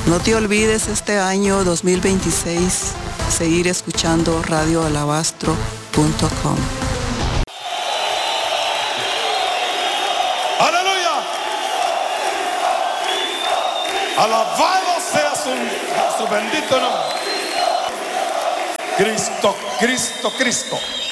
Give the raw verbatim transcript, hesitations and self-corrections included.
No te olvides este año dos mil veintiséis seguir escuchando radio alabastro punto com. Aleluya. Alabado sea su, su bendito nombre. Cristo, Cristo, Cristo.